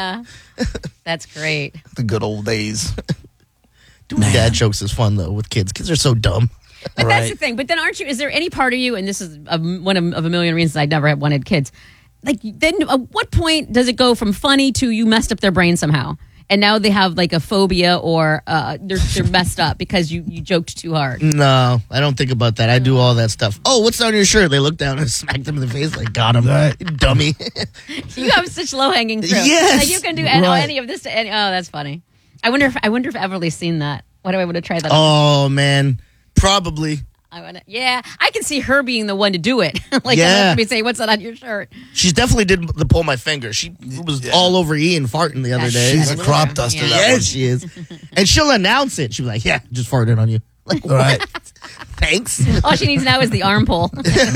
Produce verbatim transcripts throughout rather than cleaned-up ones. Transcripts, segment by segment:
Yeah. That's great. The good old days. Doing dad jokes is fun, though, with kids. Kids are so dumb. But Right. that's the thing. But then aren't you, is there any part of you, and this is a, one of, of a million reasons I never wanted kids, like then at what point does it go from funny to you messed up their brain somehow? And now they have like a phobia or uh, they're, they're messed up because you, you joked too hard. No, I don't think about that. I do all that stuff. Oh, what's on your shirt? They look down and smack them in the face like, got him, Right. dummy. You have such low hanging fruit. Yes. Like you can do any, Right. any of this to any. Oh, that's funny. I wonder if I wonder if Everly's seen that. What do I want to try that? Oh, man. Probably. I want to. Yeah, I can see her being the one to do it. Like, Yeah. yeah. Be saying, "What's that on your shirt?" She definitely did the pull my finger. She was Yeah. all over Ian farting the other That's- day. She's a that's crop true. duster. Yeah. That Yes, one. she is. And she'll announce it. She'll be like, yeah, just farted on you. Like, All right. thanks. All she needs now is the arm pull.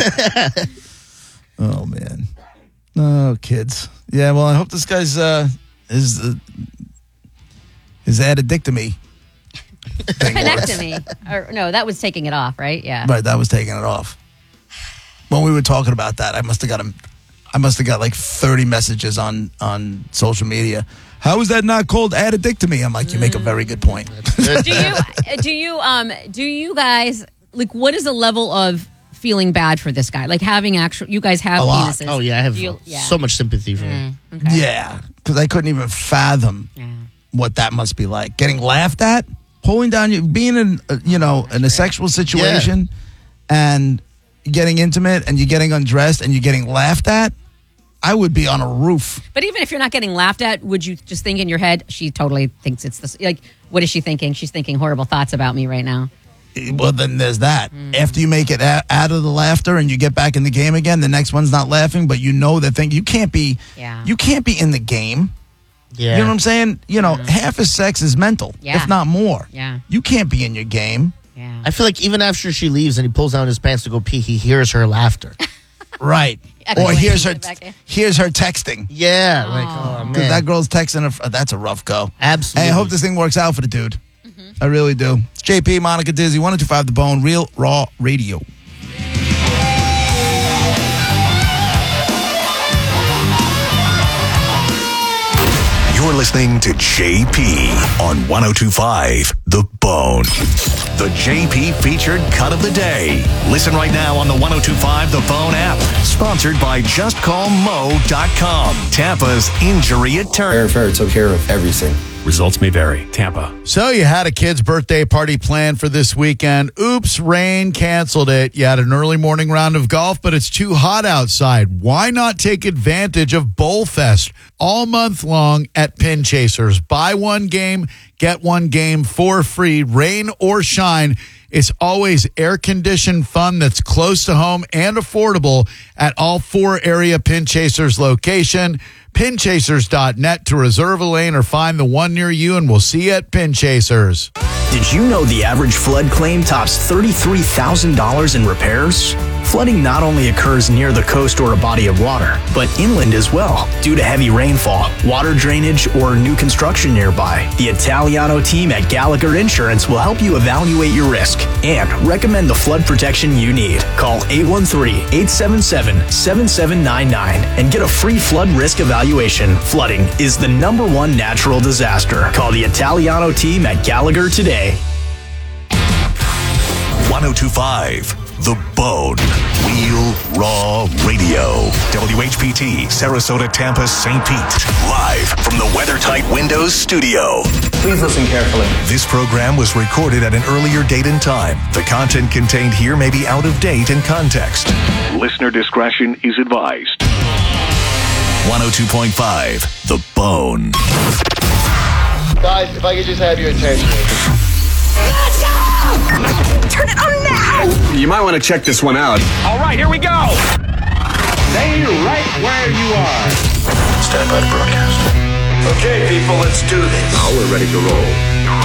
Oh, man. Oh, kids. Yeah, well, I hope this guy's, uh, his, uh, his addictomy thing works. Connectomy, or no, that was taking it off, right? Yeah. Right, that was taking it off. When we were talking about that, I must have got him. I must have got like thirty messages on on social media. How is that not called addictomy? I'm like, you make a very good point. Do you? Do you? Um. Do you guys like? What is the level of feeling bad for this guy? Like having actual. You guys have A lot. penises. Oh, yeah, I have Do you- yeah. so much sympathy for him. Mm, okay. Yeah, because I couldn't even fathom Yeah. what that must be like. Getting laughed at, pulling down you, being in uh, you know in a sexual situation, and getting intimate, and you're getting undressed, and you're getting laughed at. I would be on a roof. But even if you're not getting laughed at, would you just think in your head, she totally thinks it's this? Like, what is she thinking? She's thinking horrible thoughts about me right now. Well, then there's that. After you make it a- out of the laughter and you get back in the game again, the next one's not laughing, but you know that thing. You can't be. Yeah. You can't be in the game. Yeah. You know what I'm saying? You know, half of sex is mental, Yeah. if not more. Yeah. You can't be in your game. Yeah. I feel like even after she leaves and he pulls down his pants to go pee, he hears her laughter. Right. Echoing Or here's her. it back in. Here's her texting. Yeah. Like, oh, man. Because that girl's texting her. uh, That's a rough go. Absolutely. Hey, I hope this thing works out for the dude. Mm-hmm. I really do. It's J P, Monica Dizzy, one oh two five The Bone, Real Raw Radio. You're listening to J P on one oh two point five The Bone. The J P featured cut of the day. Listen right now on the one oh two point five The Bone app. Sponsored by just call mo dot com. Tampa's injury attorney. Fair Fair took care of everything. Results may vary. Tampa. So you had a kid's birthday party planned for this weekend. Oops, rain canceled it. You had an early morning round of golf, but it's too hot outside. Why not take advantage of Bowl Fest all month long at Pin Chasers? Buy one game, get one game for free, rain or shine. It's always air-conditioned fun that's close to home and affordable at all four area Pin Chasers location. pin chasers dot net to reserve a lane or find the one near you, and we'll see you at Pin Chasers. Did you know the average flood claim tops thirty-three thousand dollars in repairs? Flooding not only occurs near the coast or a body of water, but inland as well, due to heavy rainfall, water drainage, or new construction nearby. The Italiano team at Gallagher Insurance will help you evaluate your risk and recommend the flood protection you need. Call eight one three, eight seven seven, seven seven nine nine and get a free flood risk evaluation. Flooding is the number one natural disaster. Call the Italiano team at Gallagher today. one oh two point five The Bone. Real Raw Radio. W H P T, Sarasota, Tampa, Saint Pete. Live from the WeatherTight Windows studio. Please listen carefully. This program was recorded at an earlier date and time. The content contained here may be out of date in context. Listener discretion is advised. one oh two point five The Bone. Guys, if I could just have your attention. Let's go! Turn it on now! You might want to check this one out. All right, here we go. Stay right where you are. Stand by to broadcast. Okay, people, let's do this. Now we're ready to roll.